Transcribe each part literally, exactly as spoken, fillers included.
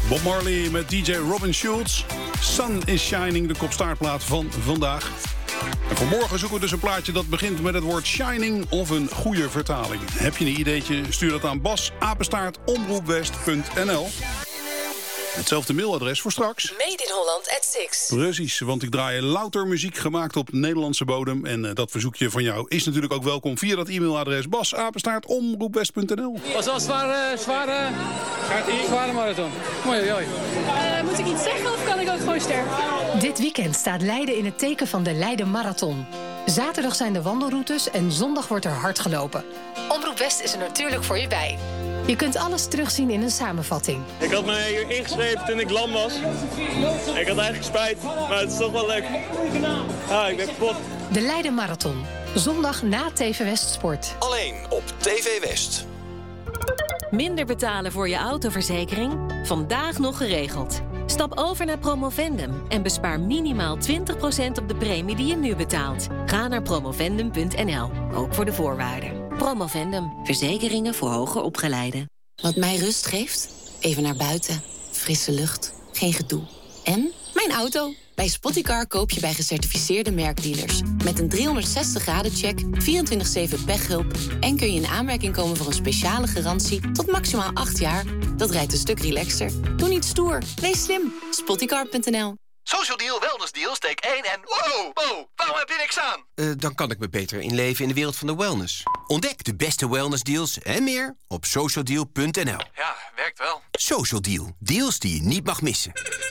Bob Marley met D J Robin Schulz. Sun is Shining, de kopstaartplaat van vandaag. En voor morgen zoeken we dus een plaatje dat begint met het woord shining of een goede vertaling. Heb je een ideetje? Stuur dat aan bas apenstaart omroepwest punt n l. Hetzelfde mailadres voor straks. Made in Holland at six. Precies, want ik draai louter muziek gemaakt op Nederlandse bodem. En uh, dat verzoekje van jou is natuurlijk ook welkom via dat e-mailadres bas apenstaart omroepwest punt n l. Was wel een zware, zware, zware marathon. Mooi, mooi. Uh, moet ik iets zeggen of kan ik ook gewoon sterven? Dit weekend staat Leiden in het teken van de Leiden Marathon. Zaterdag zijn de wandelroutes en zondag wordt er hard gelopen. Omroep West is er natuurlijk voor je bij. Je kunt alles terugzien in een samenvatting. Ik had me hier ingeschreven toen ik lam was. Ik had eigenlijk spijt, maar het is toch wel leuk. Ah, ik ben kapot. De Leiden Marathon. Zondag na T V West Sport. Alleen op T V West. Minder betalen voor je autoverzekering? Vandaag nog geregeld. Stap over naar Promovendum en bespaar minimaal twintig procent op de premie die je nu betaalt. Ga naar promovendum punt n l, ook voor de voorwaarden. Promovendum, verzekeringen voor hoger opgeleiden. Wat mij rust geeft? Even naar buiten. Frisse lucht, geen gedoe. En mijn auto. Bij Spottycar koop je bij gecertificeerde merkdealers. Met een driehonderdzestig graden check, vierentwintig zeven pechhulp... en kun je in aanmerking komen voor een speciale garantie tot maximaal acht jaar. Dat rijdt een stuk relaxter. Doe niet stoer, wees slim. Spottycar punt n l. Social Deal, Wellness Deal, steek één en... Wow, wow, waarom heb je niks aan? Uh, dan kan ik me beter inleven in de wereld van de wellness. Ontdek de beste wellness deals en meer op social deal punt n l. Ja, werkt wel. Social Deal, deals die je niet mag missen.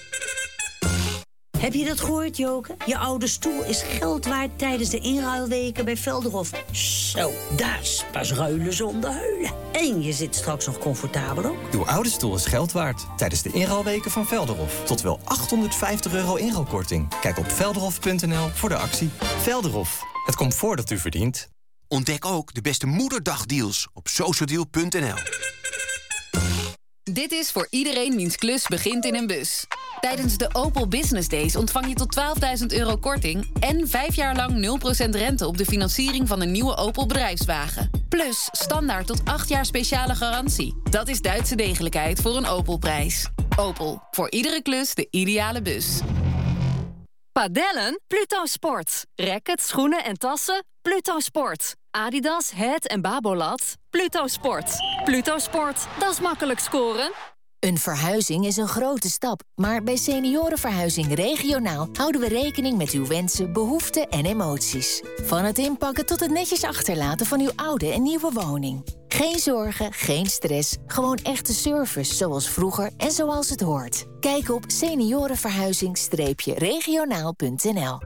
Heb je dat gehoord, Joke? Je oude stoel is geld waard tijdens de inruilweken bij Velderhof. Zo, dat is pas ruilen zonder huilen. En je zit straks nog comfortabel op. Uw oude stoel is geld waard tijdens de inruilweken van Velderhof. Tot wel achthonderdvijftig euro inruilkorting. Kijk op velderhof punt n l voor de actie. Velderhof, het comfort dat u verdient. Ontdek ook de beste moederdagdeals op social deal punt n l. Dit is voor iedereen wiens klus begint in een bus. Tijdens de Opel Business Days ontvang je tot twaalfduizend euro korting... en vijf jaar lang nul procent rente op de financiering van een nieuwe Opel bedrijfswagen. Plus standaard tot acht jaar speciale garantie. Dat is Duitse degelijkheid voor een Opel-prijs. Opel, voor iedere klus de ideale bus. Padellen? Pluto Sport. Rackets, schoenen en tassen? Pluto Sport. Adidas, Het en Babolat? Pluto Sport. Pluto Sport, dat is makkelijk scoren. Een verhuizing is een grote stap, maar bij Seniorenverhuizing Regionaal houden we rekening met uw wensen, behoeften en emoties. Van het inpakken tot het netjes achterlaten van uw oude en nieuwe woning. Geen zorgen, geen stress, gewoon echte service zoals vroeger en zoals het hoort. Kijk op seniorenverhuizing regionaal punt n l.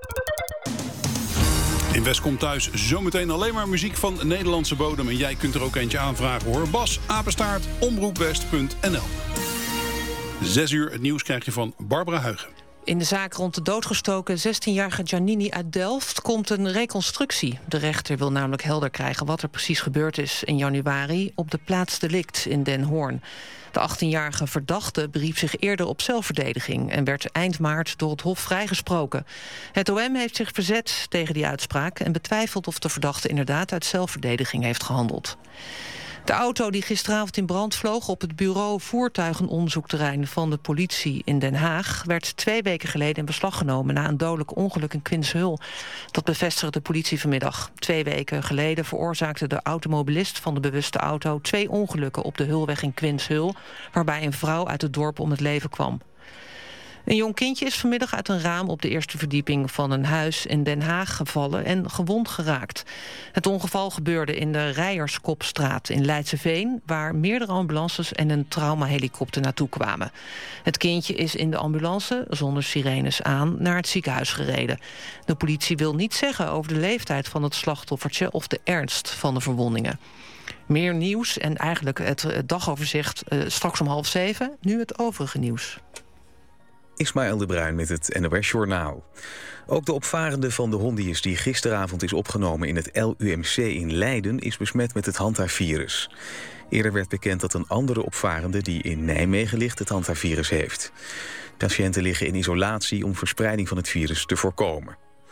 In West komt thuis zometeen alleen maar muziek van Nederlandse bodem. En jij kunt er ook eentje aanvragen hoor. Bas, apenstaart, omroepwest punt n l. Zes uur, het nieuws krijg je van Barbara Huigen. In de zaak rond de doodgestoken zestienjarige Giannini uit Delft komt een reconstructie. De rechter wil namelijk helder krijgen wat er precies gebeurd is in januari op de plaats delict in Den Hoorn. De achttienjarige verdachte beriep zich eerder op zelfverdediging en werd eind maart door het Hof vrijgesproken. Het O M heeft zich verzet tegen die uitspraak en betwijfelt of de verdachte inderdaad uit zelfverdediging heeft gehandeld. De auto die gisteravond in brand vloog op het bureau voertuigenonderzoekterrein van de politie in Den Haag werd twee weken geleden in beslag genomen na een dodelijk ongeluk in Quinshul. Dat bevestigde de politie vanmiddag. Twee weken geleden veroorzaakte de automobilist van de bewuste auto twee ongelukken op de Hulweg in Quinshul, waarbij een vrouw uit het dorp om het leven kwam. Een jong kindje is vanmiddag uit een raam op de eerste verdieping van een huis in Den Haag gevallen en gewond geraakt. Het ongeval gebeurde in de Rijerskopstraat in Leidseveen, waar meerdere ambulances en een traumahelikopter naartoe kwamen. Het kindje is in de ambulance, zonder sirenes aan, naar het ziekenhuis gereden. De politie wil niets zeggen over de leeftijd van het slachtoffertje of de ernst van de verwondingen. Meer nieuws en eigenlijk het dagoverzicht uh, straks om half zeven. Nu het overige nieuws. Ismaël de Bruin met het N O S-journaal. Ook de opvarende van de Hondius die gisteravond is opgenomen in het L U M C in Leiden is besmet met het Hantavirus. Eerder werd bekend dat een andere opvarende die in Nijmegen ligt het Hantavirus heeft. Patiënten liggen in isolatie om verspreiding van het virus te voorkomen.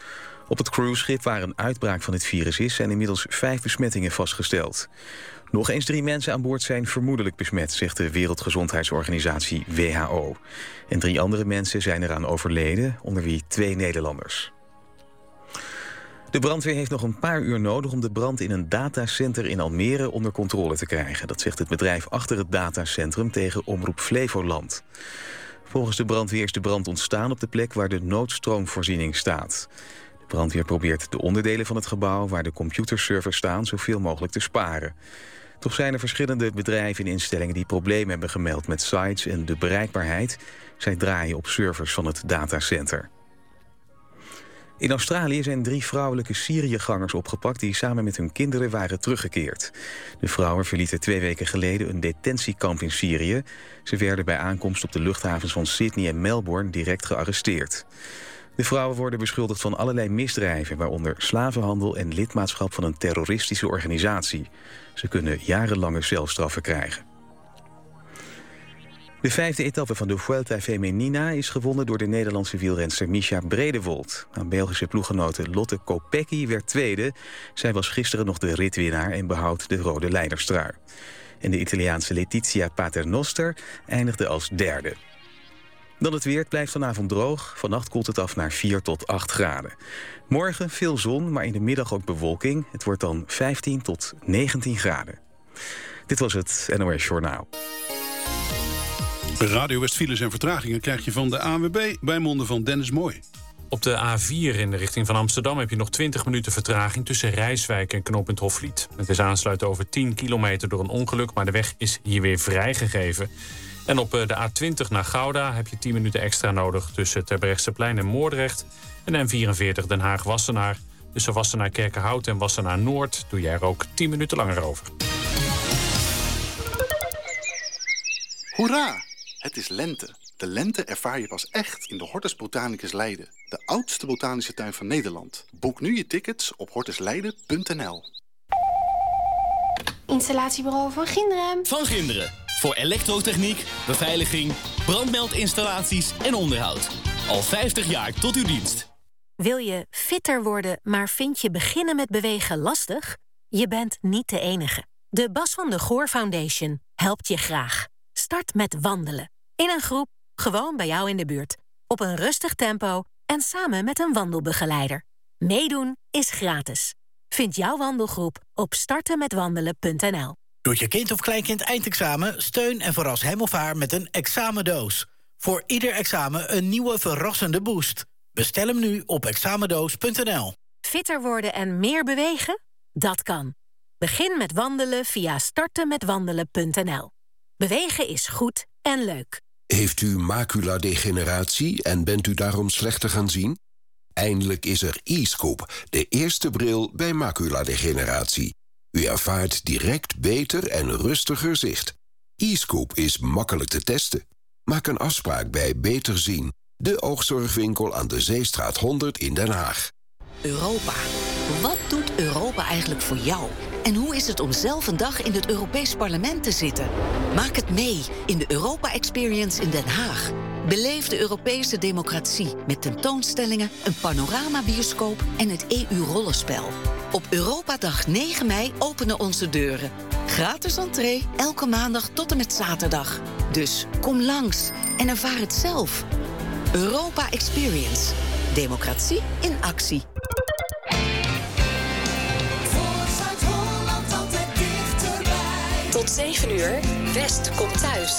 Op het cruiseschip waar een uitbraak van het virus is, zijn inmiddels vijf besmettingen vastgesteld. Nog eens drie mensen aan boord zijn vermoedelijk besmet, zegt de Wereldgezondheidsorganisatie W H O. En drie andere mensen zijn eraan overleden, onder wie twee Nederlanders. De brandweer heeft nog een paar uur nodig om de brand in een datacenter in Almere onder controle te krijgen. Dat zegt het bedrijf achter het datacentrum tegen Omroep Flevoland. Volgens de brandweer is de brand ontstaan op de plek waar de noodstroomvoorziening staat. De brandweer probeert de onderdelen van het gebouw waar de computerservers staan zoveel mogelijk te sparen. Toch zijn er verschillende bedrijven en instellingen die problemen hebben gemeld met sites en de bereikbaarheid. Zij draaien op servers van het datacenter. In Australië zijn drie vrouwelijke Syriëgangers opgepakt die samen met hun kinderen waren teruggekeerd. De vrouwen verlieten twee weken geleden een detentiekamp in Syrië. Ze werden bij aankomst op de luchthavens van Sydney en Melbourne direct gearresteerd. De vrouwen worden beschuldigd van allerlei misdrijven, waaronder slavenhandel en lidmaatschap van een terroristische organisatie. Ze kunnen jarenlange celstraffen krijgen. De vijfde etappe van de Vuelta Femenina is gewonnen door de Nederlandse wielrenster Mischa Bredewold. Haar Belgische ploeggenote Lotte Kopecky werd tweede. Zij was gisteren nog de ritwinnaar en behoudt de rode leiderstrui. En de Italiaanse Letizia Paternoster eindigde als derde. Dan het weer, het blijft vanavond droog. Vannacht koelt het af naar vier tot acht graden. Morgen veel zon, maar in de middag ook bewolking. Het wordt dan vijftien tot negentien graden. Dit was het N O S Journaal. Radio West files en vertragingen krijg je van de A N W B bij monden van Dennis Mooi. Op de A vier in de richting van Amsterdam heb je nog twintig minuten vertraging tussen Rijswijk en knooppunt Hofvliet. Het is aansluiten over tien kilometer door een ongeluk, maar de weg is hier weer vrijgegeven. En op de A twintig naar Gouda heb je tien minuten extra nodig tussen Terbrechtseplein en Moordrecht. En de N vierenveertig Den Haag-Wassenaar. Tussen Wassenaar-Kerkenhout en Wassenaar-Noord doe jij er ook tien minuten langer over. Hoera! Het is lente. De lente ervaar je pas echt in de Hortus Botanicus Leiden. De oudste botanische tuin van Nederland. Boek nu je tickets op hortus leiden punt n l. Installatiebureau Van Ginderen. Van Ginderen. Voor elektrotechniek, beveiliging, brandmeldinstallaties en onderhoud. Al vijftig jaar tot uw dienst. Wil je fitter worden, maar vind je beginnen met bewegen lastig? Je bent niet de enige. De Bas van de Goor Foundation helpt je graag. Start met wandelen. In een groep, gewoon bij jou in de buurt. Op een rustig tempo en samen met een wandelbegeleider. Meedoen is gratis. Vind jouw wandelgroep op starten met wandelen punt n l. Doet je kind of kleinkind eindexamen? Steun en verras hem of haar met een examendoos. Voor ieder examen een nieuwe verrassende boost. Bestel hem nu op examendoos punt n l. Fitter worden en meer bewegen? Dat kan. Begin met wandelen via starten met wandelen punt n l. Bewegen is goed en leuk. Heeft u maculadegeneratie en bent u daarom slechter gaan zien? Eindelijk is er e-Scope, de eerste bril bij maculadegeneratie. U ervaart direct beter en rustiger zicht. e-Scope is makkelijk te testen. Maak een afspraak bij Beter Zien, de oogzorgwinkel aan de Zeestraat honderd in Den Haag. Europa. Wat doet Europa eigenlijk voor jou? En hoe is het om zelf een dag in het Europees Parlement te zitten? Maak het mee in de Europa Experience in Den Haag. Beleef de Europese democratie met tentoonstellingen, een panoramabioscoop en het E U-rollenspel. Op Europadag negen mei openen onze deuren. Gratis entree, elke maandag tot en met zaterdag. Dus kom langs en ervaar het zelf. Europa Experience. Democratie in actie. Tot zeven uur, West komt thuis.